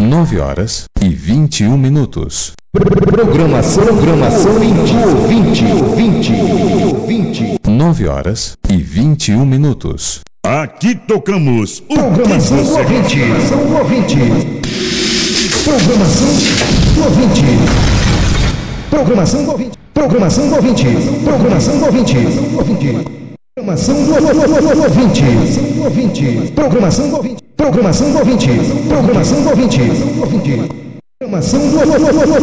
9h21. Programação ouvinte. 9h21. Aqui tocamos o Programação que você ouvinte. Programação do ouvinte. Programação do ouvinte. Programação do ouvinte. Programação do ouvinte. Programação do ouvinte. Programação do ouvinte. Programação do ouvinte. Programação do ouvinte.